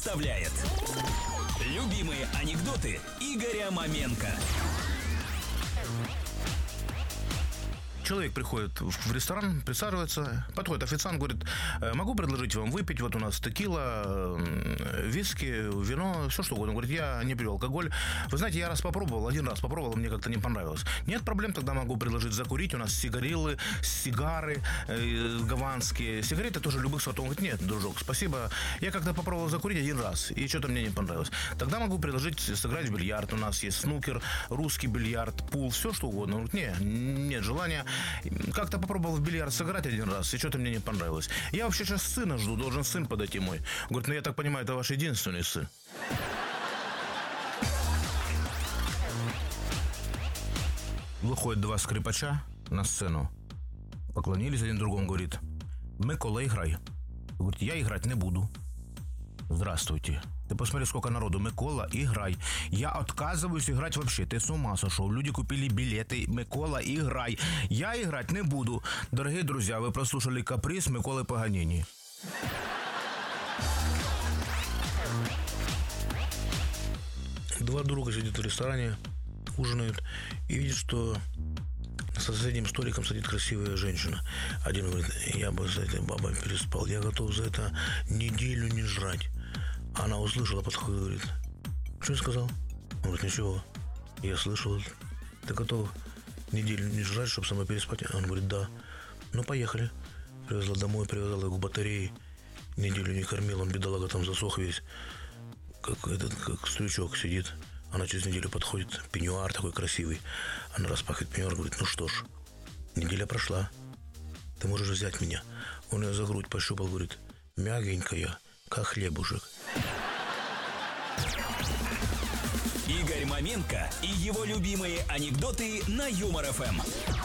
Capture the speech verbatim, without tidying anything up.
представляет любимые анекдоты Игоря Маменко. Человек приходит в ресторан, присаживается, подходит официант, говорит: могу предложить вам выпить, вот у нас текила, виски, вино, все что угодно. Он говорит: я не пью алкоголь. Вы знаете, я раз попробовал, один раз попробовал, мне как-то не понравилось. Нет проблем, тогда могу предложить закурить. У нас сигарилы, сигары э, гаванские. Сигареты тоже любых сортов. Он говорит: нет, дружок, спасибо. Я как-то попробовал закурить один раз, и что-то мне не понравилось. Тогда могу предложить сыграть в бильярд. У нас есть снукер, русский бильярд, пул, все что угодно. Он говорит: нет, нет желания. Как-то попробовал в бильярд сыграть один раз, и что-то мне не понравилось. Я вообще сейчас сына жду, должен сын подойти мой. Говорит: ну я так понимаю, это ваш единственный сын. Выходят два скрипача на сцену, поклонились один другому, говорит: Микола, играй. Говорит: я играть не буду. Здравствуйте. Ты посмотри, сколько народу. Микола, играй. Я отказываюсь играть вообще. Ты с ума сошел. Люди купили билеты. Микола, играй. Я играть не буду. Дорогие друзья, вы прослушали каприз Миколы Паганини. Два друга сидят в ресторане, ужинают, и видят, что за соседним столиком сидит красивая женщина. Один говорит: я бы за этой бабой переспал. Я готов за это неделю не жрать. Она услышала, подходит, говорит: что я сказал? Он говорит: ничего, я слышал. Ты готов неделю не жрать, чтобы со мной переспать? Он говорит: да. Ну, поехали. Привезла домой, привязала его к батарее. Неделю не кормил, он, бедолага, там засох весь. Как этот, как стручок сидит. Она через неделю подходит, пеньюар такой красивый. Она распахивает пеньюар, говорит: ну что ж, неделя прошла. Ты можешь взять меня. Он ее за грудь пощупал, говорит: мягенькая, как хлебушек. Игорь Маменко и его любимые анекдоты на Юмор ФМ.